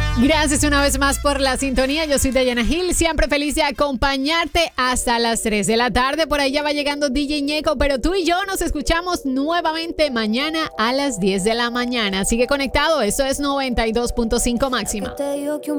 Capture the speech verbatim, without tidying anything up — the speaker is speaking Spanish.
Gracias una vez más por la sintonía. Yo soy Dayana Gil, siempre feliz de acompañarte hasta las tres de la tarde. Por ahí ya va llegando D J Ñeco, pero tú y yo nos escuchamos nuevamente mañana a las diez de la mañana. Sigue conectado, eso es noventa y dos punto cinco máxima. Te digo que un